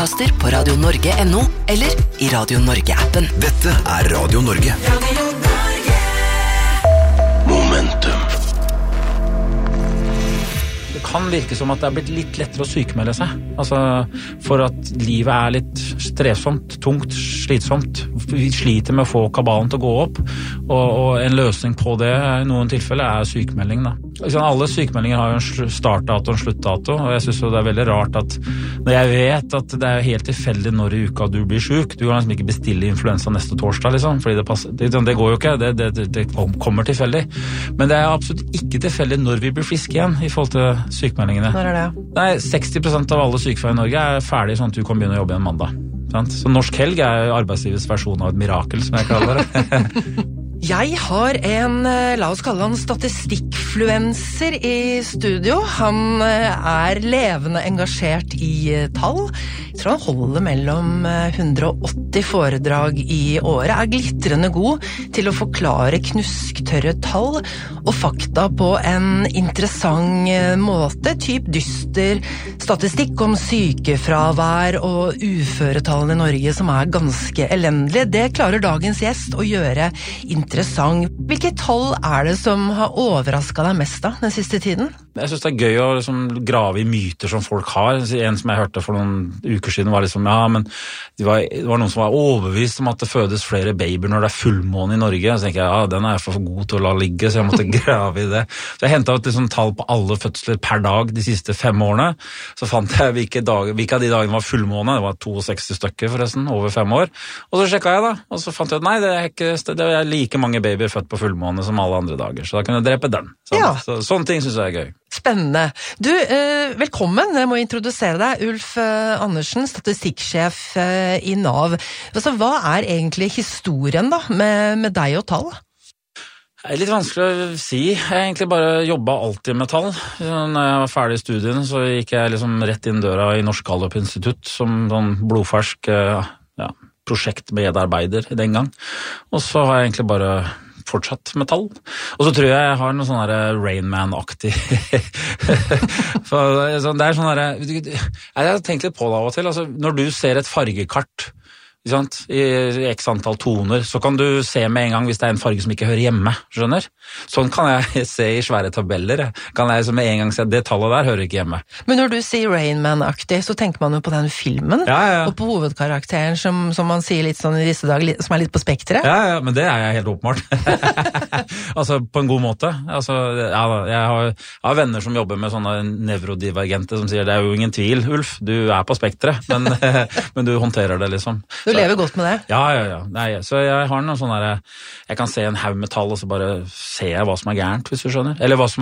podcaster på radionorge.no eller i Radio Norge-appen. Dette Radio Norge. Radio Norge. Momentum. Det kan virke som at det blitt litt lettere å sykmelde seg. Altså, for at livet litt strevsomt, tungt, slitsomt. Vi sliter med å få kabalen til å gå opp, og en løsning på det i noen tilfeller sykmelding da. Alle sykmeldinger har jo en startdato og en sluttdato, og jeg synes jo det veldig rart at når jeg vet at det helt tilfeldig når i uka du blir syk, du kan liksom ikke bestille influensa neste torsdag liksom, fordi det går jo ikke, det kommer tilfeldig. Men det absolutt ikke tilfeldig når vi blir friske igjen i forhold til sykmeldingene. Når det? Nei, 60% av alle sykefravær i Norge ferdig sånn at du kan begynne å jobbe igjen mandag. Så norsk helg arbeidslivets versjon av et mirakel, som jeg kaller det. Jeg har la oss kalle han statistikkfluenser i studio. Han levende engasjert i tall. Jeg tror han holder mellom 180 foredrag i året, glitrende god til å forklare knusktørre tall og fakta på en interessant måte, typ dyster statistikk om sykefravær og uføretallene i Norge som ganske elendelige. Det klarer dagens gjest å gjøre interessant. Hvilke tall det som har overrasket deg mest da, den siste tiden? Jeg synes det gøy å liksom grave i myter som folk har. En som jeg hørte for noen uker siden var liksom, men det var noen som var overbevist om at det fødes flere babyer når det fullmåne i Norge. Så tenker jeg, den jeg for god til å la ligge, så jeg måtte grave i det. Så jeg hentet ut liksom tall på alle fødsler per dag de siste 5 årene. Så fant jeg hvilke av de dagene var fullmåne. Det var 62 stykker forresten, over 5 år. Og så sjekket jeg da, og så fant jeg ut, nei, det er like mange babyer født på fullmåne som alle andre dager. Så da kunne jeg drepe den. Så, sånne ting synes jeg gøy. Spennende. Du, velkommen. Jeg må introdusere deg. Ulf Andersen, statistikksjef i NAV. Altså, hva egentlig historien da, med deg og tall? Det litt vanskelig å si. Jeg egentlig bare jobbet alltid med tall. Når jeg var ferdig i studien, så gikk jeg liksom rett inn døra i Norsk Gallup-institutt som sånn blodfersk prosjektmedarbeider den gang. Og så har jeg egentlig bare fortsatt med tall. Og så tror jeg har noe sånn der Rain Man-aktig. For det sånn der, jeg har tenkt litt på det av og til. Altså, når du ser et fargekart, i x antall toner, så kan du se med en gang hvis det en farge som ikke hører hjemme, skjønner? Sånn kan jeg se i svære tabeller. Kan jeg med en gang se at det tallet der hører ikke hjemme. Men når du sier Rain Man-aktig, så tenker man jo på den filmen, og på hovedkarakteren som man sier litt sånn i disse dager, som litt på spektret. Ja, men det jeg helt åpenbart. Altså, på en god måte. Altså, jeg har venner som jobber med sånne nevrodivergente som sier, det jo ingen tvil, Ulf, du på spektret, men du håndterer det liksom. Du lever godt med det? Ja. Nei, så jeg har noen sånne der, jeg kan se en haug med tall, og så bare ser jeg hva som gærent, hvis du skjønner. Eller hva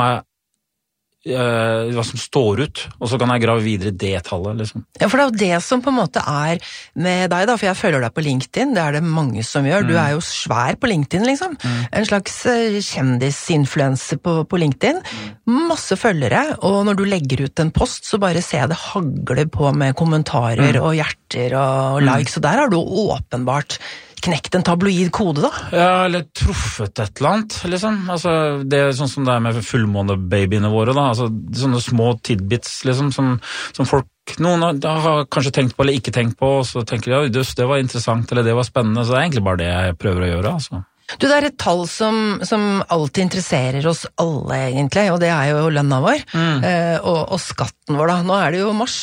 som står ut, og så kan jeg grave videre i det tallet, liksom. Ja, for det jo det som på en måte med deg da, for jeg følger deg på LinkedIn, det det mange som gjør, du jo svær på LinkedIn, liksom. En slags kjendisinfluencer på LinkedIn. Masse følgere, og når du legger ut en post, så bare ser jeg det hagler på med kommentarer og hjerter og likes, og der har du åpenbart knekt en tabloid kode da? Ja, eller truffet et eller annet, liksom. Altså, det sånn som det med fullmånebabyene våre, da. Altså, sånne små tidbits, liksom, som folk noen har kanskje tenkt på eller ikke tenkt på, og så tenker de, det var interessant, eller det var spennende, så det egentlig bare det jeg prøver å gjøre, altså. Du, det et tall som alltid interesserer oss alle egentlig, og det jo lønna vår, og skatten vår da. Nå det jo mars,